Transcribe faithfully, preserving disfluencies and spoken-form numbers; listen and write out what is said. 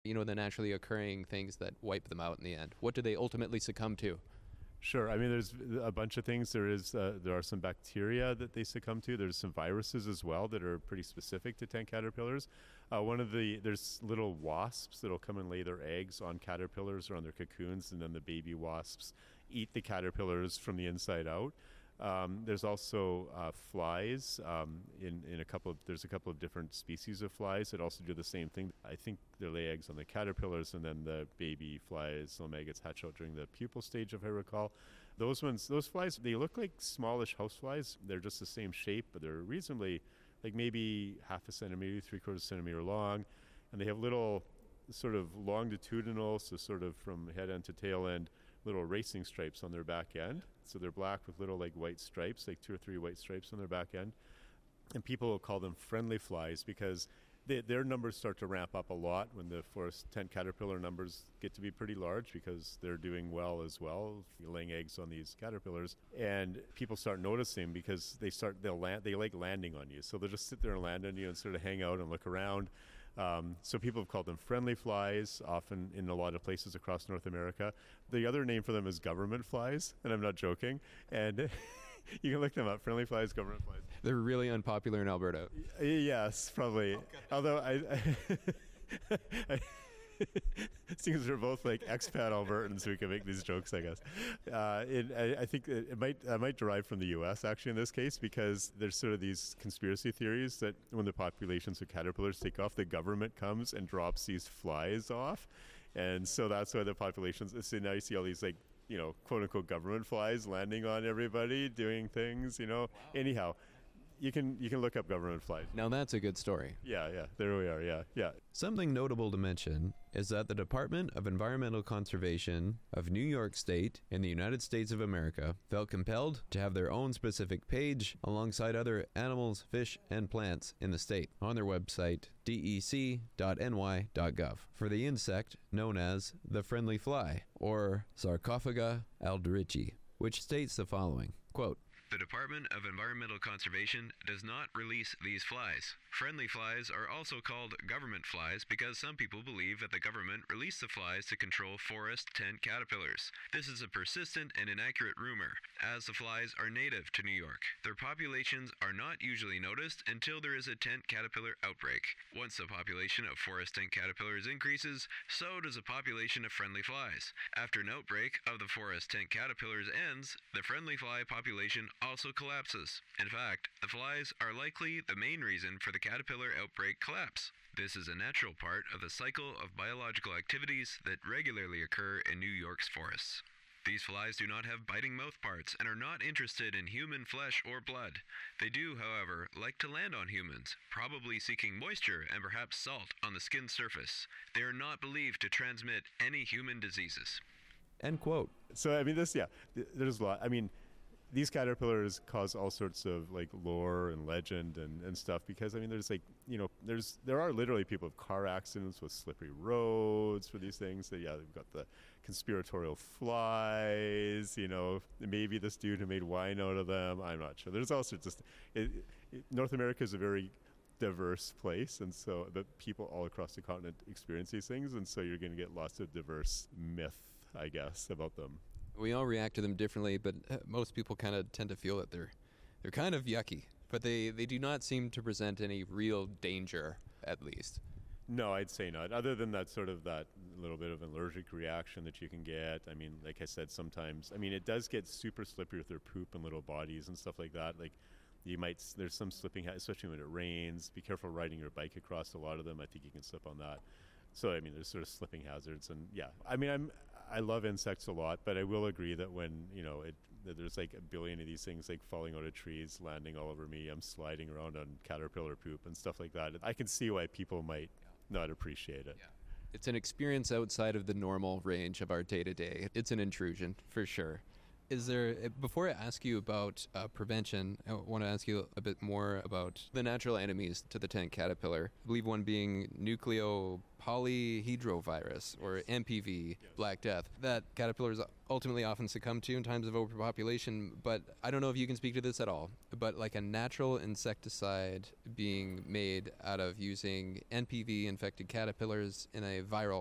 You know, the naturally occurring things that wipe them out in the end. What do they ultimately succumb to? Sure. I mean, there's a bunch of things. There is, uh, there are some bacteria that they succumb to. There's some viruses as well that are pretty specific to tent caterpillars. Uh, one of the there's little wasps that'll come and lay their eggs on caterpillars or on their cocoons, and then the baby wasps eat the caterpillars from the inside out. Um, there's also uh, flies um, in in a couple of there's a couple of different species of flies that also do the same thing. I think they lay eggs on the caterpillars, and then the baby flies, little maggots, hatch out during the pupal stage, if I recall. Those ones, those flies, they look like smallish house flies. They're just the same shape, but they're reasonably, like maybe half a centimeter, three quarters centimeter long, and they have little sort of longitudinal, so sort of from head end to tail end, little racing stripes on their back end. So they're black with little like white stripes, like two or three white stripes on their back end. And people will call them friendly flies because they, their numbers start to ramp up a lot when the forest tent caterpillar numbers get to be pretty large because they're doing well as well, laying eggs on these caterpillars. And people start noticing because they start they'll land they like landing on you. So they'll just sit there and land on you and sort of hang out and look around. Um, so people have called them friendly flies, often in a lot of places across North America. The other name for them is government flies, and I'm not joking. And you can look them up, friendly flies, government flies. They're really unpopular in Alberta. Y- yes, probably. Okay. Although I... I, I seems we're both like expat Albertans, we can make these jokes, I guess. Uh, it, I, I think it, it might I might derive from the U S actually in this case, because there's sort of these conspiracy theories that when the populations of caterpillars take off, the government comes and drops these flies off, and so that's why the populations. So now you see all these like you know quote unquote government flies landing on everybody, doing things. You know. Wow. Anyhow. You can you can look up government flies. Now that's a good story. Yeah, yeah. There we are, yeah, yeah. Something notable to mention is that the Department of Environmental Conservation of New York State in the United States of America felt compelled to have their own specific page alongside other animals, fish, and plants in the state on their website d e c dot n y dot gov for the insect known as the friendly fly, or Sarcophaga alderichi, which states the following, quote, "The Department of Environmental Conservation does not release these flies. Friendly flies are also called government flies because some people believe that the government released the flies to control forest tent caterpillars. This is a persistent and inaccurate rumor, as the flies are native to New York. Their populations are not usually noticed until there is a tent caterpillar outbreak. Once the population of forest tent caterpillars increases, so does the population of friendly flies. After an outbreak of the forest tent caterpillars ends, the friendly fly population also collapses. In fact, the flies are likely the main reason for the caterpillar outbreak collapse. This is a natural part of the cycle of biological activities that regularly occur in New York's forests. These flies do not have biting mouthparts and are not interested in human flesh or blood. They do, however, like to land on humans, probably seeking moisture and perhaps salt on the skin surface. They are not believed to transmit any human diseases." End quote. So, I mean, this, yeah, there's a lot. I mean, these caterpillars cause all sorts of like lore and legend and, and stuff because I mean there's like you know there's there are literally people with car accidents with slippery roads for these things. So yeah, they've got the conspiratorial flies. You know, maybe this dude who made wine out of them. I'm not sure. There's all sorts of. It, it, North America is a very diverse place, and so the people all across the continent experience these things, and so you're going to get lots of diverse myth, I guess, about them. We all react to them differently, but most people kind of tend to feel that they're they're kind of yucky, but they, they do not seem to present any real danger, at least. No, I'd say not. Other than that sort of that little bit of an allergic reaction that you can get. I mean, like I said, sometimes, I mean, it does get super slippery with their poop and little bodies and stuff like that. Like you might, there's some slipping, especially when it rains. Be careful riding your bike across a lot of them. I think you can slip on that. So, I mean, there's sort of slipping hazards, and yeah, I mean, I'm I love insects a lot, but I will agree that when you know it, that there's like a billion of these things like falling out of trees, landing all over me, I'm sliding around on caterpillar poop and stuff like that. I can see why people might yeah. not appreciate it. Yeah. It's an experience outside of the normal range of our day to day. It's an intrusion for sure. Is there, uh, before I ask you about uh, prevention, I want to ask you a bit more about the natural enemies to the tent caterpillar. I believe one being nucleopolyhedrovirus, or N P V, Yes. Black Death, that caterpillars ultimately often succumb to in times of overpopulation. But I don't know if you can speak to this at all, but like a natural insecticide being made out of using N P V infected caterpillars in a viral